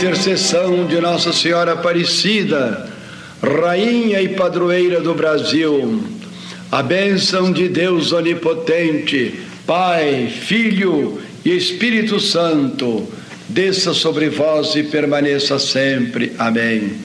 intercessão de Nossa Senhora Aparecida, Rainha e Padroeira do Brasil, a bênção de Deus Onipotente, Pai, Filho e Espírito Santo, desça sobre vós e permaneça sempre. Amém.